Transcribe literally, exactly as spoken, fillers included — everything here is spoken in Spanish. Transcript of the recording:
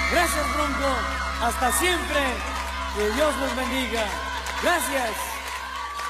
Gracias, Bronco. Hasta siempre. Que Dios los bendiga. Gracias.